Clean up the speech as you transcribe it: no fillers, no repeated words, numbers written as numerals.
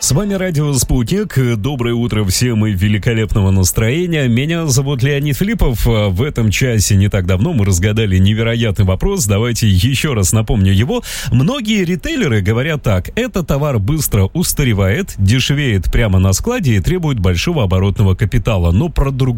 С вами радио «Спутник». Доброе утро всем и великолепного настроения. Меня зовут Леонид Филиппов. В этом часе не так давно мы разгадали невероятный вопрос. Давайте еще раз напомню его. Многие ритейлеры говорят так: этот товар быстро устаревает, дешевеет прямо на складе и требует большого оборотного капитала. Но про другое